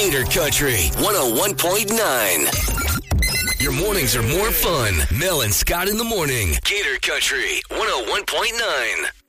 Gator Country 101.9. Your mornings are more fun. Mel and Scott in the morning. Gator Country 101.9.